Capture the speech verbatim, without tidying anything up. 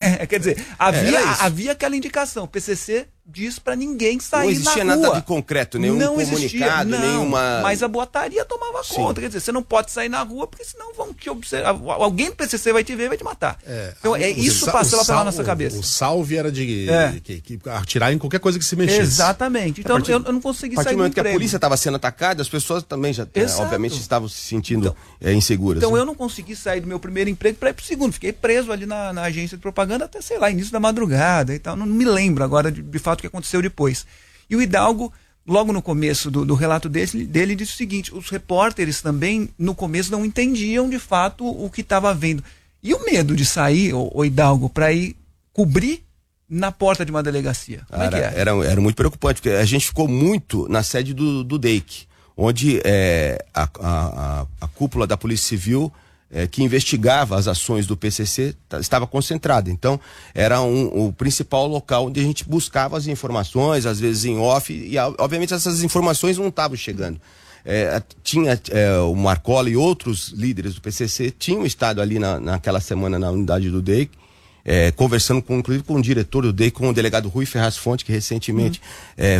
É, quer dizer, havia, é, havia aquela indicação, o P C C diz pra ninguém sair na rua. Não existia nada de concreto, nenhum não comunicado, existia, não, nenhuma... mas a boataria tomava Sim. conta, quer dizer, você não pode sair na rua porque senão vão te observar, alguém do P C C vai te ver e vai te matar. É, então é isso passou pela nossa cabeça. O salve era de é. que, que, que atirar em qualquer coisa que se mexesse. Exatamente, então partir, eu, eu não consegui sair do momento emprego. que a polícia estava sendo atacada, as pessoas também já, é, obviamente, estavam se sentindo então, é, inseguras. Então né? eu não consegui sair do meu primeiro emprego para ir pro segundo, fiquei preso ali na, na agência de propaganda até, sei lá, início da madrugada e tal, não, não me lembro agora de, de fato o que aconteceu depois. E o Hidalgo, logo no começo do, do relato dele, dele, disse o seguinte, os repórteres também, no começo, não entendiam de fato o que estava havendo. E o medo de sair, o, o Hidalgo, para ir cobrir na porta de uma delegacia? Como era, é que é? Era, era muito preocupante, porque a gente ficou muito na sede do, do D E I C, onde é, a, a, a cúpula da Polícia Civil... É, que investigava as ações do P C C estava concentrada. Então, era um, o principal local onde a gente buscava as informações, às vezes em off, e obviamente essas informações não estavam chegando. É, tinha é, o Marcola e outros líderes do P C C tinham estado ali na, naquela semana na unidade do D E I C, é, conversando com, inclusive com o diretor do D E I C, com o delegado Rui Ferraz Fonte, que recentemente hum. é,